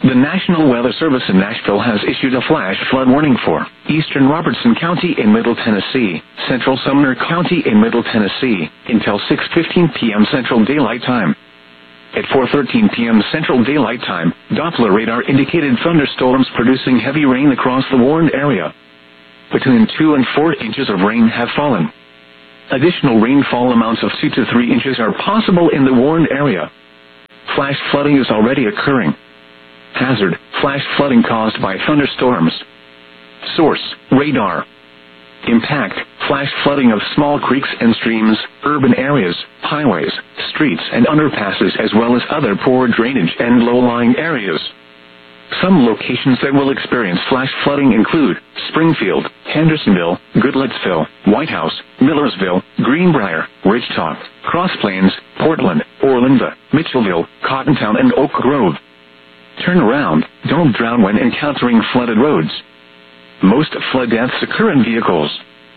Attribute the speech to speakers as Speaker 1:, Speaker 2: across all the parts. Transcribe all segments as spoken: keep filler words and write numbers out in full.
Speaker 1: The National Weather Service in Nashville has issued a flash flood warning for eastern Robertson County in Middle Tennessee, central Sumner County in Middle Tennessee, until six fifteen p.m. Central Daylight Time. At four thirteen p.m. Central Daylight Time, Doppler radar indicated thunderstorms producing heavy rain across the warned area. Between two and four inches of rain have fallen. Additional rainfall amounts of two to three inches are possible in the warned area. Flash flooding is already occurring. Hazard, flash flooding caused by thunderstorms. Source, radar. Impact, flash flooding of small creeks and streams, urban areas, highways, streets and underpasses as well as other poor drainage and low-lying areas. Some locations that will experience flash flooding include Springfield, Hendersonville, Goodlettsville, White House, Millersville, Greenbrier, Ridgetop, Cross Plains, Portland, Orlinda, Mitchellville, Cottontown and Oak Grove. Turn around, don't drown when encountering flooded roads. Most flood deaths occur in vehicles.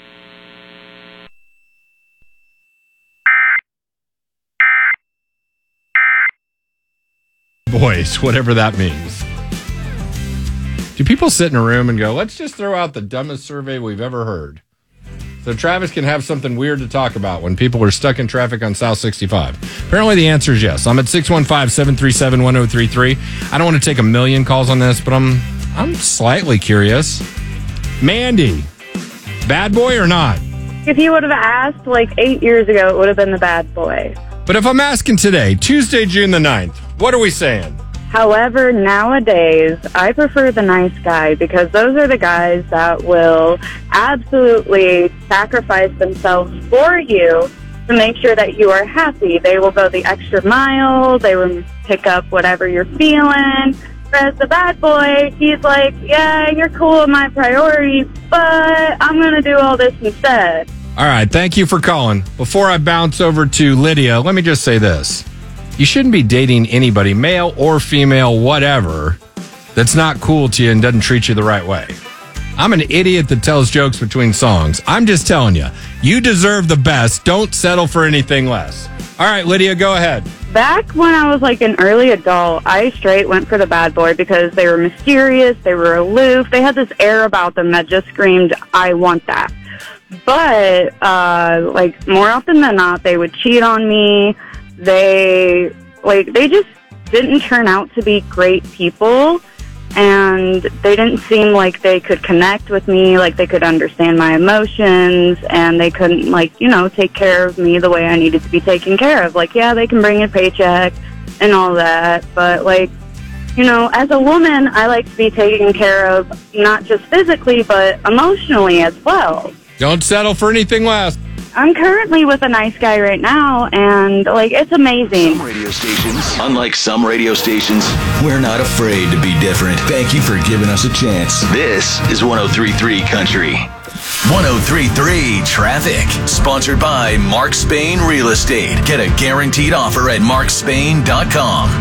Speaker 2: Boys, whatever that means. Do people sit in a room and go, let's just throw out the dumbest survey we've ever heard? So Travis can have something weird to talk about when people are stuck in traffic on South sixty-five. Apparently the answer is yes. I'm at six one five, seven three seven, one zero three three. I don't want to take a million calls on this, but I'm I'm slightly curious. Mandy, bad boy or not?
Speaker 3: If you would have asked like eight years ago, it would have been the bad boy.
Speaker 2: But if I'm asking today, Tuesday, June the ninth, what are we saying?
Speaker 3: However, nowadays, I prefer the nice guy because those are the guys that will absolutely sacrifice themselves for you to make sure that you are happy. They will go the extra mile. They will pick up whatever you're feeling. Whereas the bad boy, he's like, yeah, you're cool with my priorities, but I'm going to do all this instead.
Speaker 2: All right, thank you for calling. Before I bounce over to Lydia, let me just say this. You shouldn't be dating anybody, male or female, whatever, that's not cool to you and doesn't treat you the right way. I'm an idiot that tells jokes between songs. I'm just telling you, you deserve the best. Don't settle for anything less. All right, Lydia, go ahead.
Speaker 3: Back when I was like an early adult, I straight went for the bad boy because they were mysterious, they were aloof, they had this air about them that just screamed, I want that. But, uh, like, more often than not, they would cheat on me. They, like, they just didn't turn out to be great people, and they didn't seem like they could connect with me, like they could understand my emotions, and they couldn't, like, you know, take care of me the way I needed to be taken care of. Like, yeah, they can bring a paycheck and all that, but, like, you know, as a woman, I like to be taken care of, not just physically, but emotionally as well.
Speaker 2: Don't settle for anything less.
Speaker 3: I'm currently with a nice guy right now, and, like, it's amazing.
Speaker 4: Some radio stations, unlike some radio stations, we're not afraid to be different. Thank you for giving us a chance. This is one oh three point three Country. one oh three point three Traffic. Sponsored by Mark Spain Real Estate. Get a guaranteed offer at mark spain dot com.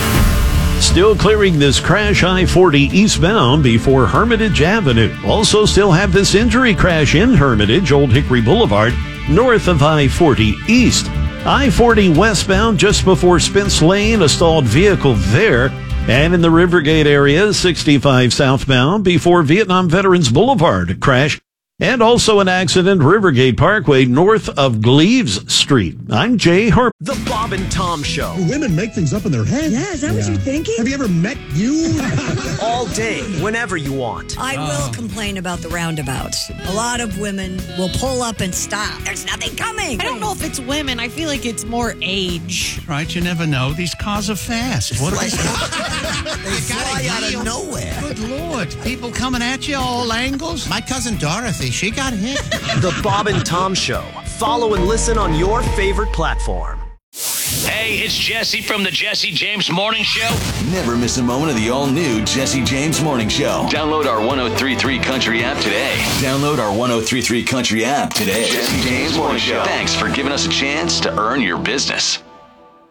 Speaker 5: Still clearing this crash I forty eastbound before Hermitage Avenue. Also still have this injury crash in Hermitage, Old Hickory Boulevard, north of I forty east. I forty westbound just before Spence Lane, a stalled vehicle there. And in the Rivergate area, sixty-five southbound before Vietnam Veterans Boulevard, crash. And also an accident, Rivergate Parkway, north of Gleaves Street. I'm Jay Herb.
Speaker 6: The Bob and Tom Show.
Speaker 7: Women make things up in their head.
Speaker 8: Yeah, is that yeah. what you're thinking?
Speaker 7: Have you ever met you?
Speaker 6: All day, whenever you want.
Speaker 8: I oh. will complain about the roundabouts. A lot of women will pull up and stop. There's nothing coming.
Speaker 9: I don't know if it's women. I feel like it's more age.
Speaker 10: Right, you never know. These cars are fast. What are
Speaker 11: they? They fly out of nowhere.
Speaker 10: Good Lord. People coming at you all angles. My cousin Dorothy, she got hit.
Speaker 6: The Bob and Tom Show. Follow and listen on your favorite platform.
Speaker 12: Hey, it's Jesse from the Jesse James Morning Show.
Speaker 4: Never miss a moment of the all-new Jesse James Morning Show. Download our one oh three point three Country app today. Download our one oh three point three Country app today. Jesse James Morning Show. Thanks for giving us a chance to earn your business.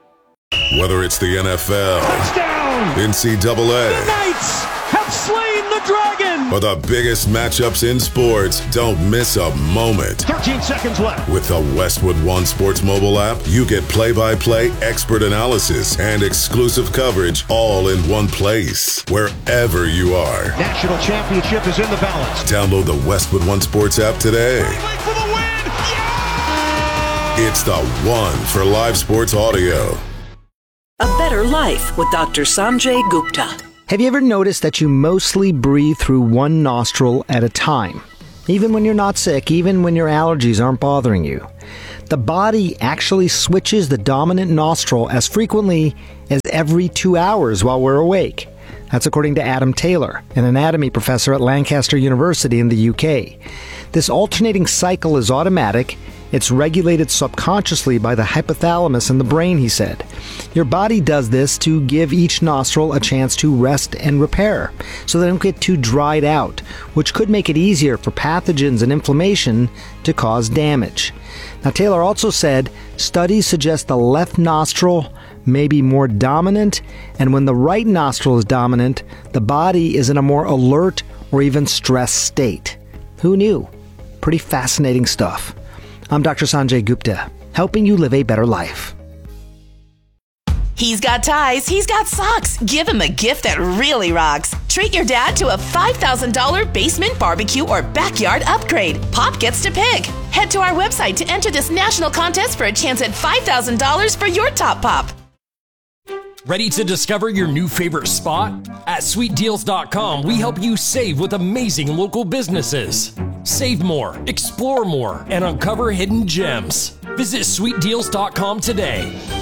Speaker 13: Whether it's the N F L,
Speaker 14: touchdown,
Speaker 13: N C double A,
Speaker 14: the Knights have slain the
Speaker 13: the Dragon!
Speaker 14: For the biggest matchups in sports, don't miss a moment.
Speaker 13: thirteen seconds left.
Speaker 14: With the Westwood One Sports mobile app, you get play-by-play expert analysis and exclusive coverage all in one place, wherever you are.
Speaker 13: National championship is in the balance.
Speaker 14: Download the Westwood One Sports app today.
Speaker 13: For the win! Yeah!
Speaker 14: It's the one for live sports audio.
Speaker 15: A better life with Doctor Sanjay Gupta.
Speaker 16: Have you ever noticed that you mostly breathe through one nostril at a time? Even when you're not sick, even when your allergies aren't bothering you. The body actually switches the dominant nostril as frequently as every two hours while we're awake. That's according to Adam Taylor, an anatomy professor at Lancaster University in the U K. This alternating cycle is automatic. It's regulated subconsciously by the hypothalamus in the brain, he said. Your body does this to give each nostril a chance to rest and repair, so they don't get too dried out, which could make it easier for pathogens and inflammation to cause damage. Now, Taylor also said studies suggest the left nostril may be more dominant, and when the right nostril is dominant, the body is in a more alert or even stressed state. Who knew? Pretty fascinating stuff. I'm Doctor Sanjay Gupta, helping you live a better life.
Speaker 17: He's got ties, he's got socks. Give him a gift that really rocks. Treat your dad to a five thousand dollars basement barbecue or backyard upgrade. Pop gets to pick. Head to our website to enter this national contest for a chance at five thousand dollars for your top pop.
Speaker 18: Ready to discover your new favorite spot? At sweet deals dot com, we help you save with amazing local businesses. Save more, explore more, and uncover hidden gems. Visit sweet deals dot com today.